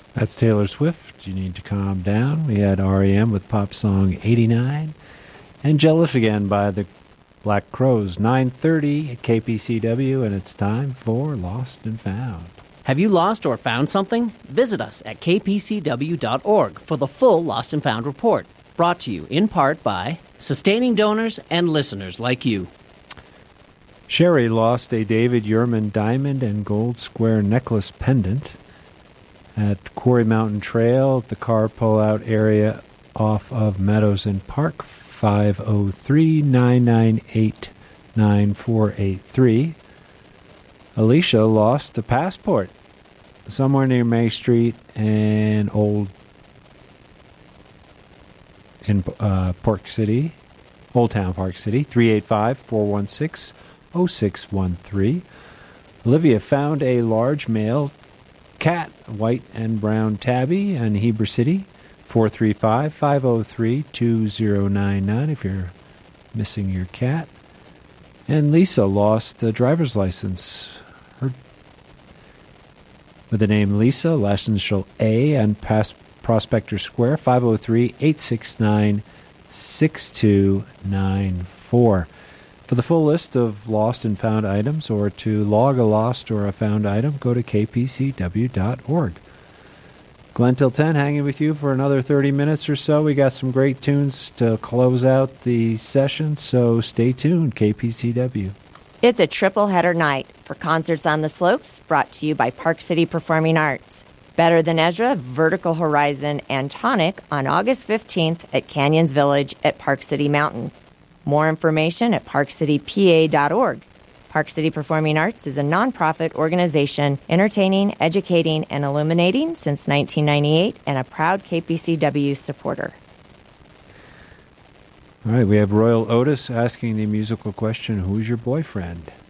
That's Taylor Swift. You need to calm down. We had REM with pop song 89. And Jealous Again by the Black Crowes. 9:30 at KPCW, and it's time for Lost and Found. Have you lost or found something? Visit us at kpcw.org for the full Lost and Found report. Brought to you in part by sustaining donors and listeners like you. Sherry lost a David Yurman diamond and gold square necklace pendant at Quarry Mountain Trail at the car pull-out area off of Meadows and Park, 503-998-9483. Alicia lost a passport somewhere near May Street and Old Park City, Old Town Park City, 385-416-0613. Olivia found a large male cat, white and brown tabby in Heber City, 435-503-2099 if you're missing your cat. And Lisa lost a driver's license. With the name Lisa, last initial A, and Prospector Square, 503-869-6294. For the full list of lost and found items, or to log a lost or a found item, go to kpcw.org. Glenn till 10 hanging with you for another 30 minutes or so. We got some great tunes to close out the session, so stay tuned, KPCW. It's a triple-header night for Concerts on the Slopes, brought to you by Park City Performing Arts. Better Than Ezra, Vertical Horizon, and Tonic on August 15th at Canyons Village at Park City Mountain. More information at parkcitypa.org. Park City Performing Arts is a nonprofit organization entertaining, educating, and illuminating since 1998 and a proud KPCW supporter. All right, we have Royal Otis asking the musical question, who's your boyfriend?